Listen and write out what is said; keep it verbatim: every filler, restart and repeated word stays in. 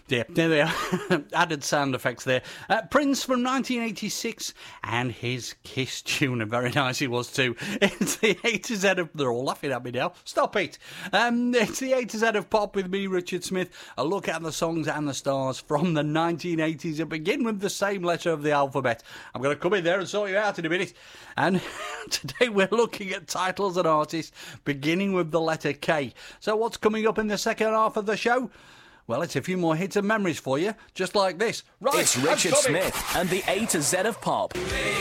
Yeah, there they are. Added sound effects there. Uh, Prince from nineteen eighty-six and his Kiss tune. Very nice he was too. It's the A to Z of... They're all laughing at me now. Stop it. Um, it's the A to Z of pop with me, Richard Smith. A look at the songs and the stars from the nineteen eighties and begin with the same letter of the alphabet. I'm going to come in there and sort you out in a minute. And today we're looking at titles and artists beginning with the letter K. So what's coming up in the second half of the show? Well, it's a few more hits and memories for you, just like this. Right, it's Richard Smith and the A to Z of pop.